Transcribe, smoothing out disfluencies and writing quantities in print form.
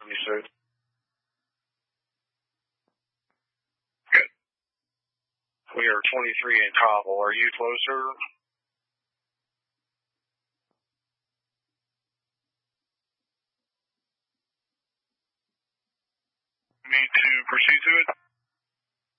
Understood. We are 23 in Cobble. Are you closer? Need to proceed to it?